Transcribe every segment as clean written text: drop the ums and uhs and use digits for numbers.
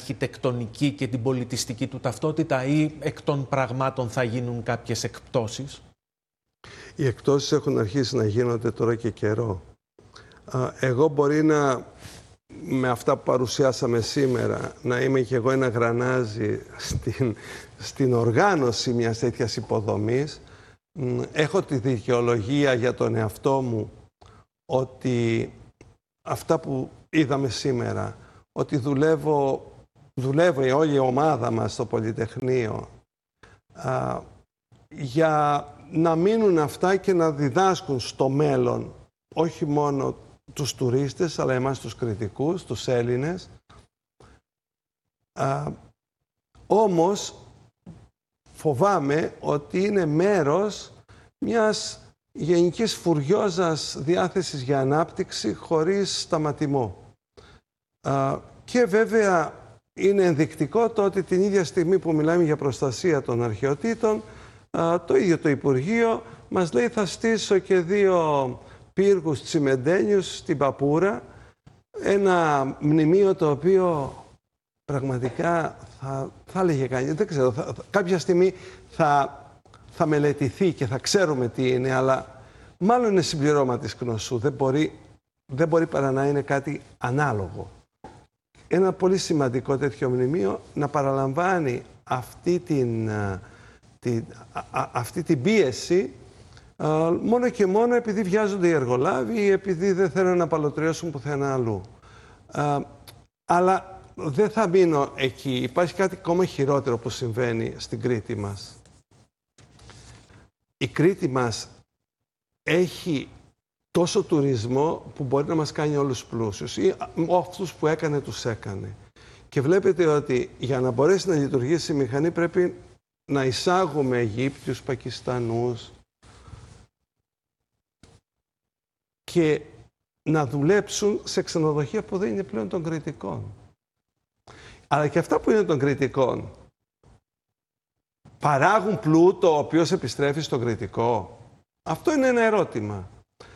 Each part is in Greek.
αρχιτεκτονική και την πολιτιστική του ταυτότητα, ή εκ των πραγμάτων θα γίνουν κάποιες εκπτώσεις? Οι εκπτώσεις έχουν αρχίσει να γίνονται τώρα και καιρό. Εγώ μπορεί να, με αυτά που παρουσιάσαμε σήμερα, να είμαι και εγώ ένα γρανάζι στην οργάνωση μιας τέτοιας υποδομής. Έχω τη δικαιολογία για τον εαυτό μου ότι αυτά που είδαμε σήμερα, ότι δουλεύει όλη η ομάδα μας στο Πολυτεχνείο για να μείνουν αυτά και να διδάσκουν στο μέλλον όχι μόνο τους τουρίστες, αλλά εμάς τους κριτικούς, τους Έλληνες. Όμως φοβάμαι ότι είναι μέρος μιας γενικής φουριόζας διάθεσης για ανάπτυξη χωρίς σταματημό. Και βέβαια είναι ενδεικτικό το ότι την ίδια στιγμή που μιλάμε για προστασία των αρχαιοτήτων, το ίδιο το Υπουργείο μας λέει θα στήσω και 2 πύργους τσιμεντένιους στην Παπούρα, ένα μνημείο το οποίο πραγματικά θα έλεγε κανείς, δεν ξέρω, κάποια στιγμή θα μελετηθεί και θα ξέρουμε τι είναι, αλλά μάλλον είναι συμπληρώμα της Κνωσού. Δεν μπορεί παρά να είναι κάτι ανάλογο. Ένα πολύ σημαντικό τέτοιο μνημείο να παραλαμβάνει αυτή την πίεση μόνο και μόνο επειδή βιάζονται οι εργολάβοι ή επειδή δεν θέλουν να παλωτριώσουν πουθενά αλλού. Αλλά δεν θα μείνω εκεί. Υπάρχει κάτι ακόμα χειρότερο που συμβαίνει στην Κρήτη μας. Η Κρήτη μας έχει τόσο τουρισμό που μπορεί να μας κάνει όλους πλούσιους, ή αυτούς που έκανε τους έκανε. Και βλέπετε ότι για να μπορέσει να λειτουργήσει η μηχανή πρέπει να εισάγουμε Αιγύπτιους, Πακιστανούς και να δουλέψουν σε ξενοδοχεία που δεν είναι πλέον των κριτικών. Αλλά και αυτά που είναι των κριτικών παράγουν πλούτο ο οποίος επιστρέφει στον κριτικό. Αυτό είναι ένα ερώτημα.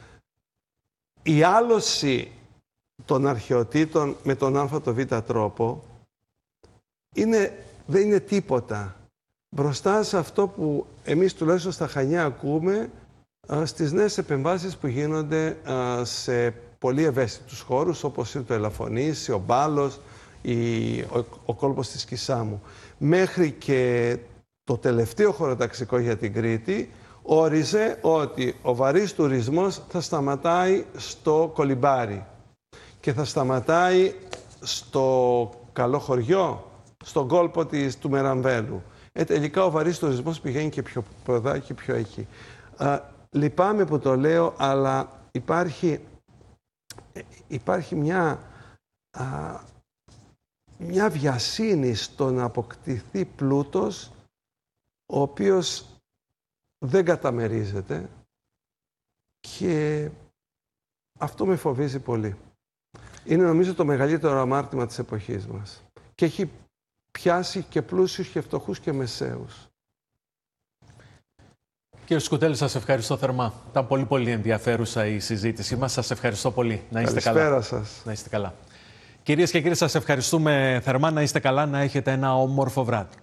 Η άλωση των αρχαιοτήτων με τον α το β τρόπο δεν είναι τίποτα μπροστά σε αυτό που εμείς τουλάχιστον στα Χανιά ακούμε στις νέες επεμβάσεις που γίνονται σε πολύ ευαίσθητους χώρους όπως είναι το Ελαφωνήσι, ο Μπάλος, ο κόλπος της Κισάμου. Μέχρι και το τελευταίο χωροταξικό για την Κρήτη όριζε ότι ο βαρύς τουρισμός θα σταματάει στο Κολυμπάρι και θα σταματάει στο Καλό Χωριό, στον κόλπο του Μεραμβέλου. Τελικά ο βαρύς τουρισμός πηγαίνει και πιο ποδά και πιο εκεί. Λυπάμαι που το λέω, αλλά υπάρχει μια βιασύνη στο να αποκτηθεί πλούτος ο οποίος δεν καταμερίζεται και αυτό με φοβίζει πολύ. Είναι νομίζω το μεγαλύτερο αμάρτημα της εποχής μας και έχει πιάσει και πλούσιους και φτωχούς και μεσαίους. Κύριε Σκουτέλη, σας ευχαριστώ θερμά. Ήταν πολύ ενδιαφέρουσα η συζήτησή μας. Σας ευχαριστώ πολύ. Να είστε καλά. Καλησπέρα σας. Να είστε καλά. Κυρίες και κύριοι, σας ευχαριστούμε θερμά. Να είστε καλά, να έχετε ένα όμορφο βράδυ.